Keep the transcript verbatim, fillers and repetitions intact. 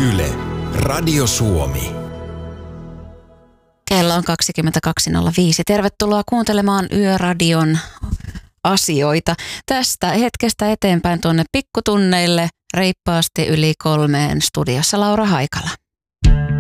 Yle, Radio Suomi. Kello on kaksikymmentäkaksi nolla viisi. Tervetuloa kuuntelemaan Yöradion asioita. Tästä hetkestä eteenpäin tuonne pikkutunneille reippaasti yli kolmeen, studiossa Laura Haikala.